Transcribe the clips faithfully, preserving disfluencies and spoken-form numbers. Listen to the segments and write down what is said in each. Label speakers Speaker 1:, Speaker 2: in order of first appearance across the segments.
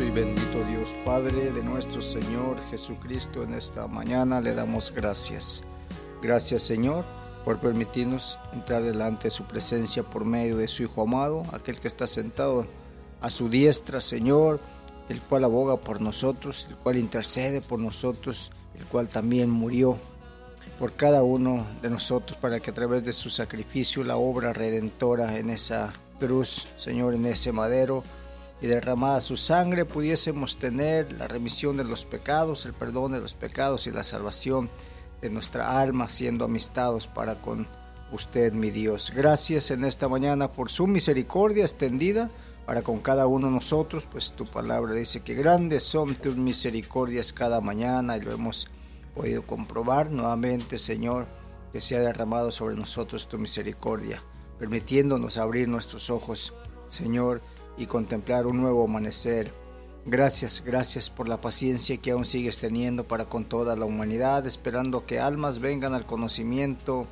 Speaker 1: y bendito Dios Padre de nuestro Señor Jesucristo, en esta mañana le damos gracias. Gracias, Señor, por permitirnos entrar delante de su presencia por medio de su Hijo amado, aquel que está sentado a su diestra, Señor, el cual aboga por nosotros, el cual intercede por nosotros, el cual también murió por cada uno de nosotros para que a través de su sacrificio, la obra redentora en esa cruz, Señor, en ese madero, y derramada su sangre, pudiésemos tener la remisión de los pecados, el perdón de los pecados y la salvación de nuestra alma, siendo amistados para con usted, mi Dios. Gracias en esta mañana por su misericordia extendida para con cada uno de nosotros, pues tu palabra dice que grandes son tus misericordias cada mañana, y lo hemos podido comprobar nuevamente, Señor, que se ha derramado sobre nosotros tu misericordia, permitiéndonos abrir nuestros ojos, Señor, y contemplar un nuevo amanecer. Gracias, gracias por la paciencia que aún sigues teniendo para con toda la humanidad, esperando que almas vengan al conocimiento,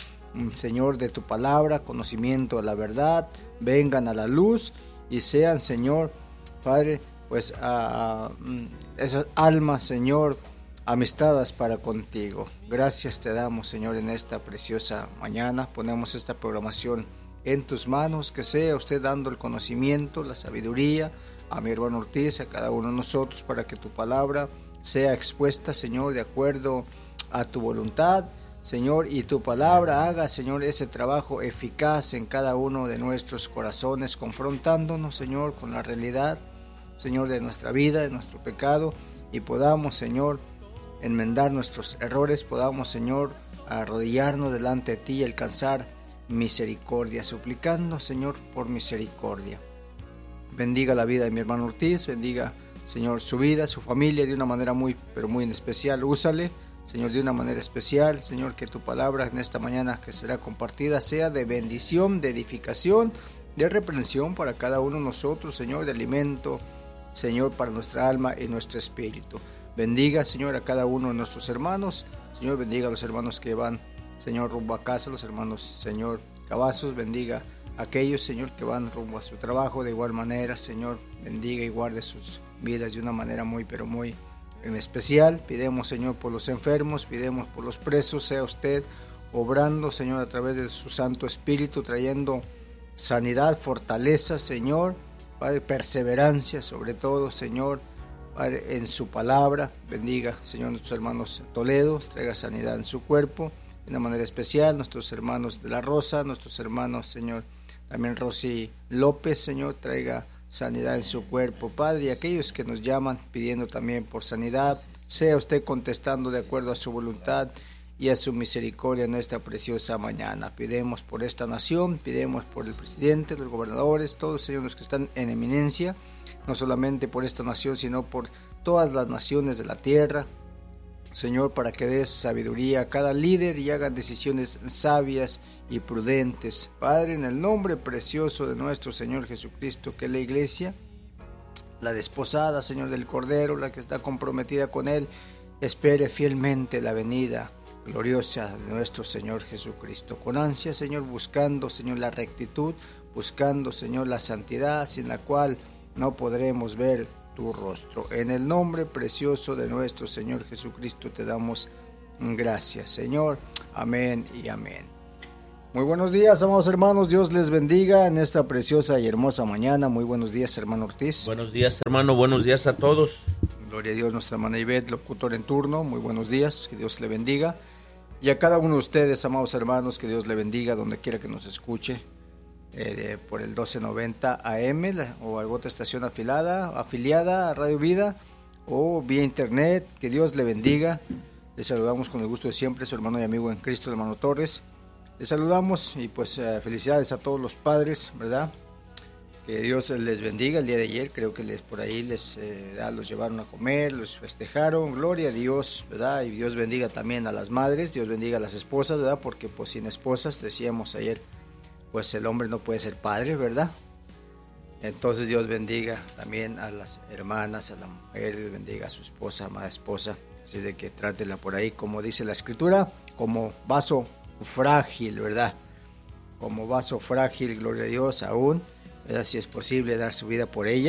Speaker 1: Señor, de tu palabra, conocimiento de la verdad, vengan a la luz y sean, Señor, Padre, pues a, uh, esas almas, Señor, amistadas para contigo. Gracias te damos, Señor, en esta preciosa mañana. Ponemos esta programación en tus manos, que sea usted dando el conocimiento, la sabiduría a mi hermano Ortiz, a cada uno de nosotros, para que tu palabra sea expuesta, Señor, de acuerdo a tu voluntad, Señor, y tu palabra haga, Señor, ese trabajo eficaz en cada uno de nuestros corazones, confrontándonos, Señor, con la realidad, Señor, de nuestra vida, de nuestro pecado, y podamos, Señor, enmendar nuestros errores, podamos, Señor, arrodillarnos delante de ti y alcanzar misericordia, suplicando, Señor, por misericordia. Bendiga la vida de mi hermano Ortiz, bendiga, Señor, su vida, su familia, de una manera muy, pero muy en especial. Úsale, Señor, de una manera especial, Señor, que tu palabra en esta mañana que será compartida sea de bendición, de edificación, de reprensión para cada uno de nosotros, Señor, de alimento, Señor, para nuestra alma y nuestro espíritu. Bendiga, Señor, a cada uno de nuestros hermanos, Señor, bendiga a los hermanos que van, Señor, rumbo a casa, los hermanos, Señor, Cavazos, bendiga a aquellos, Señor, que van rumbo a su trabajo, de igual manera, Señor, bendiga y guarde sus vidas de una manera muy, pero muy en especial. Pidemos, Señor, por los enfermos, pidemos por los presos, sea usted obrando, Señor, a través de su Santo Espíritu, trayendo sanidad, fortaleza, Señor, Padre, perseverancia, sobre todo, Señor, Padre, en su palabra. Bendiga, Señor, nuestros hermanos Toledo, traiga sanidad en su cuerpo de una manera especial, nuestros hermanos de la Rosa, nuestros hermanos, Señor, también Rosy López, Señor, traiga sanidad en su cuerpo, Padre, y aquellos que nos llaman pidiendo también por sanidad, sea usted contestando de acuerdo a su voluntad y a su misericordia en esta preciosa mañana. Pidemos por esta nación, pidemos por el presidente, los gobernadores, todos ellos los que están en eminencia, no solamente por esta nación, sino por todas las naciones de la tierra, Señor, para que des sabiduría a cada líder y hagan decisiones sabias y prudentes. Padre, en el nombre precioso de nuestro Señor Jesucristo, que la iglesia, la desposada, Señor, del Cordero, la que está comprometida con Él, espere fielmente la venida gloriosa de nuestro Señor Jesucristo. Con ansia, Señor, buscando, Señor, la rectitud, buscando, Señor, la santidad, sin la cual no podremos ver tu rostro. En el nombre precioso de nuestro Señor Jesucristo te damos gracias, Señor. Amén y amén. Muy buenos días, amados hermanos. Dios les bendiga en esta preciosa y hermosa mañana. Muy buenos días, hermano Ortiz.
Speaker 2: Buenos días, hermano. Buenos días a todos.
Speaker 1: Gloria a Dios, nuestra hermana Ivette, locutor en turno. Muy buenos días, que Dios le bendiga. Y a cada uno de ustedes, amados hermanos, que Dios le bendiga donde quiera que nos escuche. Eh, por el doce noventa A M la, o alguna otra estación afiliada, afiliada a Radio Vida o vía internet. Que Dios le bendiga. Les saludamos con el gusto de siempre, su hermano y amigo en Cristo, hermano Torres. Les saludamos y pues eh, felicidades a todos los padres, ¿verdad? Que Dios les bendiga. El día de ayer creo que les por ahí les eh, los llevaron a comer, los festejaron. Gloria a Dios, ¿verdad? Y Dios bendiga también a las madres, Dios bendiga a las esposas, ¿verdad? Porque pues sin esposas, decíamos ayer, pues el hombre no puede ser padre, ¿verdad? Entonces Dios bendiga también a las hermanas, a la mujer, Dios bendiga a su esposa, amada esposa, así de que trátela por ahí, como dice la Escritura, como vaso frágil, ¿verdad? Como vaso frágil, gloria a Dios, aún, ¿verdad? Si es posible dar su vida por ella,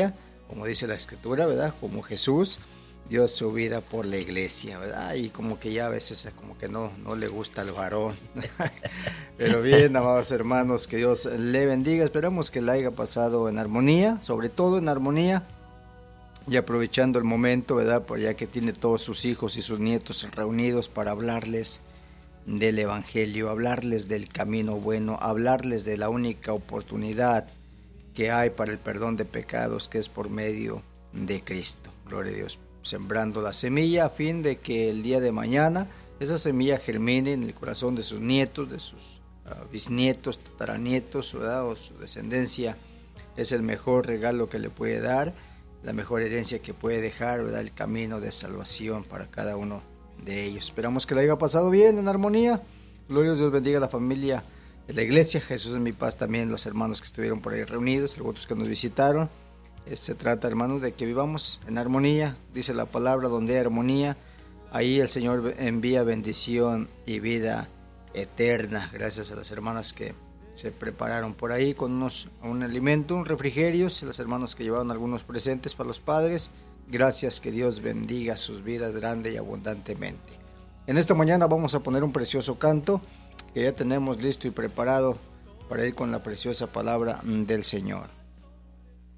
Speaker 1: como dice la Escritura, ¿verdad? Como Jesús dio su vida por la iglesia, ¿verdad? Y como que ya a veces como que no, no le gusta al varón. Pero bien, amados hermanos, que Dios le bendiga. Esperamos que la haya pasado en armonía, sobre todo en armonía, y aprovechando el momento, ¿verdad? Por ya que tiene todos sus hijos y sus nietos reunidos para hablarles del Evangelio, hablarles del camino bueno, hablarles de la única oportunidad que hay para el perdón de pecados, que es por medio de Cristo. Gloria a Dios. Sembrando la semilla a fin de que el día de mañana esa semilla germine en el corazón de sus nietos, de sus uh, bisnietos, tataranietos, ¿verdad? O su descendencia. Es el mejor regalo que le puede dar, la mejor herencia que puede dejar, ¿verdad? El camino de salvación para cada uno de ellos. Esperamos que lo haya pasado bien, en armonía. Gloria a Dios, bendiga a la familia de la iglesia. Jesús en mi paz también, los hermanos que estuvieron por ahí reunidos, los otros que nos visitaron. Se trata, hermanos, de que vivamos en armonía. Dice la palabra, donde hay armonía, ahí el Señor envía bendición y vida eterna. Gracias a las hermanas que se prepararon por ahí con unos, un alimento, un refrigerio, a los hermanos que llevaron algunos presentes para los padres. Gracias, que Dios bendiga sus vidas grande y abundantemente. En esta mañana vamos a poner un precioso canto que ya tenemos listo y preparado para ir con la preciosa palabra del Señor.